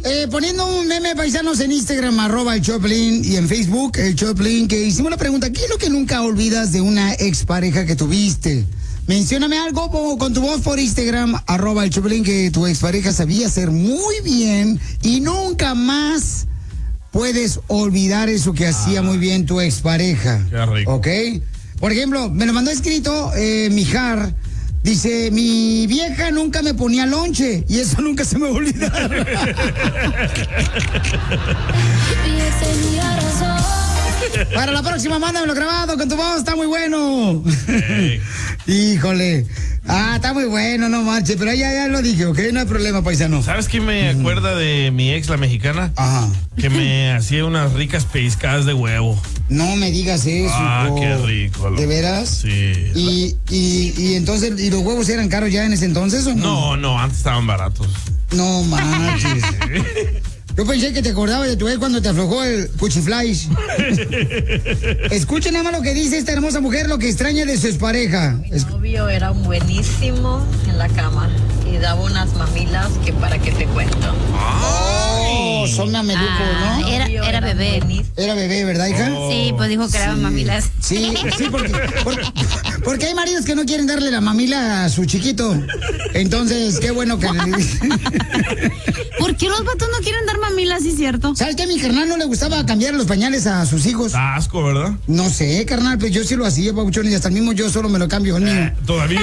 poniendo un meme, paisanos, en Instagram, @el Choplin, y en Facebook, el Choplin, que hicimos la pregunta: ¿qué es lo que nunca olvidas de una expareja que tuviste? Mencióname algo con tu voz por Instagram, @el Choplin, que tu expareja sabía hacer muy bien y nunca más puedes olvidar eso que hacía muy bien tu expareja. Qué rico. ¿Ok? Por ejemplo, me lo mandó escrito Mijar. Dice, mi vieja nunca me ponía lonche y eso nunca se me va a olvidar. Para la próxima, mándamelo grabado con tu voz, está muy bueno. Hey. Híjole. Está muy bueno, no marche, pero ya lo dije, ¿ok? No hay problema, paisano. ¿Sabes quién me acuerda de mi ex, la mexicana? Ajá. Que me hacía unas ricas pellizcadas de huevo. No me digas eso. Qué rico. ¿De veras? Sí. Y entonces, ¿y los huevos eran caros ya en ese entonces o no? No, antes estaban baratos. No manches. Yo pensé que te acordabas de tu ex cuando te aflojó el cuchiflies. Escuchen nada más lo que dice esta hermosa mujer, lo que extraña de su expareja. Mi novio era buenísimo en la cama y daba unas mamilas que para qué te cuento. Oh, son mamelucos, ¿no? Era bebé. Buenísimo. Era bebé, ¿verdad, hija? Sí, pues dijo que eran mamilas. Sí, porque hay maridos que no quieren darle la mamila a su chiquito. Entonces, qué bueno que... ¿Por qué los vatos no quieren dar mamilas, sí es cierto? ¿Sabes qué? A mi carnal no le gustaba cambiar los pañales a sus hijos. Da asco, ¿verdad? No sé, carnal, pues yo sí lo hacía, papuchón, y hasta el mismo yo solo me lo cambio, niño. Todavía.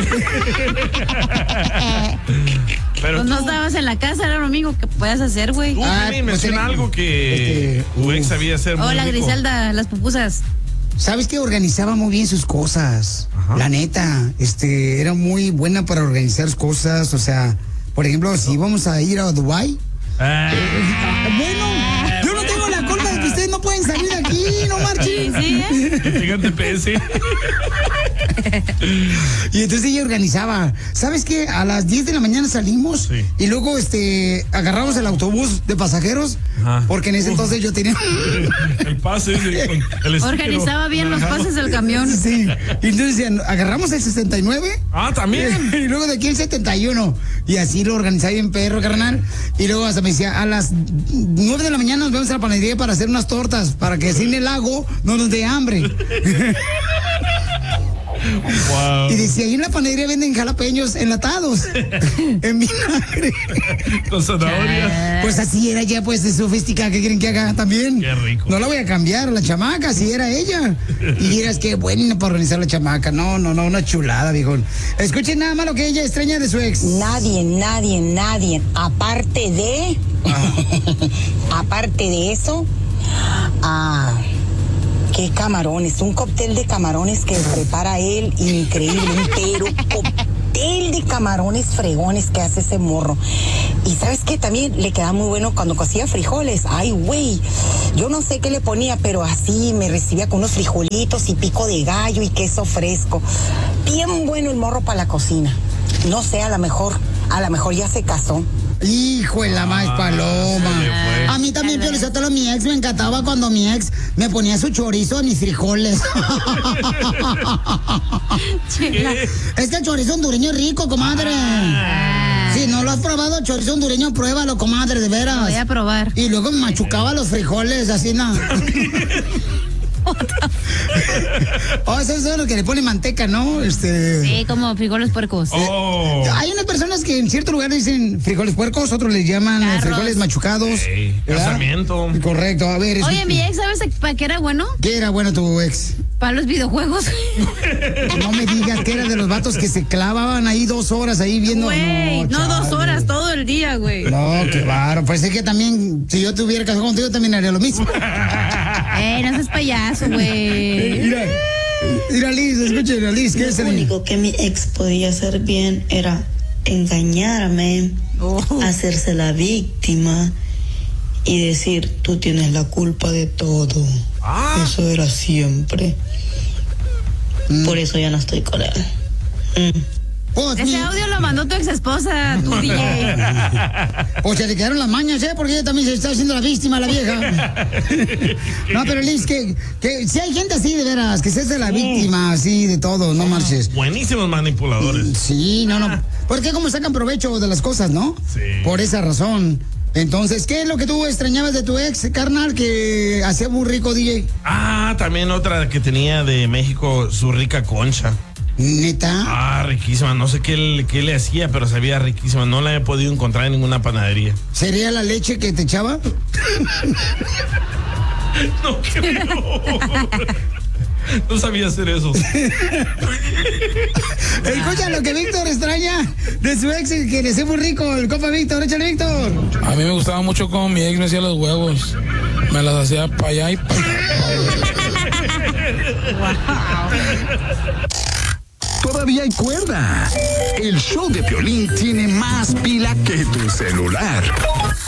Pero pues no estabas en la casa, era lo único que puedas hacer, güey. Tú, menciona algo que tu ex sabía hacer muy Hola, rico. Griselda, las pupusas. ¿Sabes que organizaba muy bien sus cosas? Ajá. La neta, era muy buena para organizar cosas, o sea, por ejemplo, si íbamos a ir a Dubái. Bueno, yo no tengo la culpa de que ustedes no pueden salir de aquí, no marchen. Sí, Fíjate, PS. Y entonces ella organizaba. ¿Sabes qué? A las 10 de la mañana salimos y luego agarramos el autobús de pasajeros. Ajá. Porque en ese entonces yo tenía el pase, el organizaba bien los pases del camión. Sí. Y entonces agarramos el 69. También. Y luego de aquí el 71. Y así lo organizaba bien perro, carnal. Y luego hasta me decía, a las 9 de la mañana nos vemos a la panadería para hacer unas tortas, para que sin el lago no nos dé hambre. Wow. Y decía, ahí en la panadería venden jalapeños enlatados en vinagre con zanahoria. Pues así era ya, pues, de sofisticada. ¿Qué quieren que haga también? Qué rico. No la voy a cambiar, la chamaca, si era ella. Y dirás, qué buena para organizar la chamaca. No, una chulada, viejo. Escuchen nada más lo que ella extraña de su ex. Nadie, aparte de aparte de eso, qué camarones, un cóctel de camarones que prepara él, increíble, pero cóctel de camarones fregones que hace ese morro. Y sabes qué, también le queda muy bueno cuando cocía frijoles. Ay, güey, yo no sé qué le ponía, pero así me recibía con unos frijolitos y pico de gallo y queso fresco. Bien bueno el morro para la cocina. No sé, a lo mejor ya se casó. Hijo de la más paloma. A mí también, Pio Lizotelo, mi ex me encantaba cuando mi ex me ponía su chorizo a mis frijoles. Es que el chorizo hondureño es rico, comadre. Si no lo has probado, chorizo hondureño, pruébalo, comadre, de veras. Lo voy a probar. Y luego me machucaba los frijoles, así, ¿no? Eso es lo que le pone manteca, ¿no? Sí, como frijoles puercos. Hay unas personas que en cierto lugar dicen frijoles puercos, otros les llaman frijoles machucados. Casamiento. Correcto, a ver. Oye, mi ex, ¿sabes para qué era bueno? ¿Qué era bueno tu ex? Para los videojuegos. No me digas que era de los vatos que se clavaban ahí 2 horas ahí viendo. Güey, no 2 horas, todo el día, güey. No, qué bárbaro. Pues es que también, si yo tuviera casado contigo, también haría lo mismo. No seas payaso, güey. Mira, Liz, escuchen, Liz, ¿qué es? Lo único que mi ex podía hacer bien era engañarme, hacerse la víctima y decir, tú tienes la culpa de todo. Eso era siempre. Por eso ya no estoy con él. Ese audio lo mandó tu ex esposa, tu DJ. Pues se le quedaron las mañas, porque ella también se está haciendo la víctima, la vieja. No, pero Liz, que si hay gente así de veras, que se hace la víctima, así de todo, no marches. Buenísimos manipuladores. Sí, no. Porque como sacan provecho de las cosas, ¿no? Sí. Por esa razón. Entonces, ¿qué es lo que tú extrañabas de tu ex, carnal, que hacía muy rico, DJ? También otra que tenía de México, su rica concha. ¿Neta? Riquísima. No sé qué le hacía, pero sabía riquísima. No la he podido encontrar en ninguna panadería. ¿Sería la leche que te echaba? No creo. No sabía hacer eso. Escucha lo que Víctor extraña de su ex, que le hacía muy rico. El compa Víctor, échale, Víctor. A mí me gustaba mucho cómo mi ex me hacía los huevos. Me las hacía para allá y para allá. Todavía hay cuerda. El show de Piolín tiene más pila que tu celular.